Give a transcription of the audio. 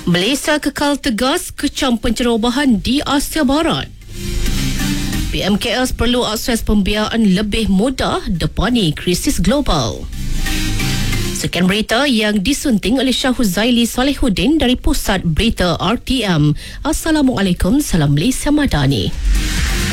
Malaysia kekal tegas kecam pencerobohan di Asia Barat. PMKS perlu akses pembiayaan lebih mudah depani krisis global. Sekian berita yang disunting oleh Syah Huzaili Salihuddin dari Pusat Berita RTM. Assalamualaikum, salam Malaysia Madani.